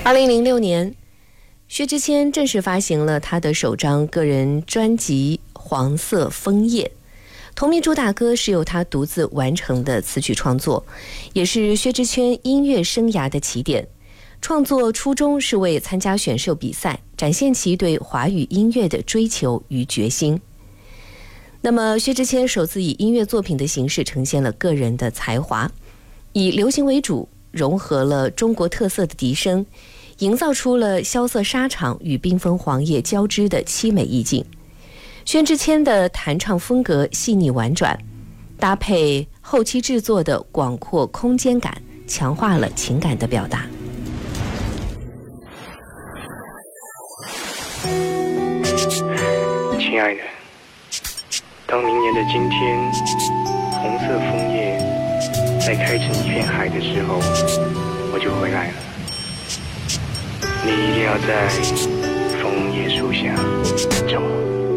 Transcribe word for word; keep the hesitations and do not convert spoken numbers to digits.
二零零六年，薛之谦正式发行了他的首张个人专辑《黄色枫叶》，同名主打歌是由他独自完成的词曲创作，也是薛之谦音乐生涯的起点。创作初衷是为参加选秀比赛，展现其对华语音乐的追求与决心。那么，薛之谦首次以音乐作品的形式呈现了个人的才华，以流行为主，融合了中国特色的笛声，营造出了萧瑟沙场与缤纷黄叶交织的凄美意境。薛之谦的弹唱风格细腻婉转，搭配后期制作的广阔空间感，强化了情感的表达。 亲爱的，当明年的今天，红色枫叶在开成一片海的时候，我就回来了。你一定要在枫叶树下找我。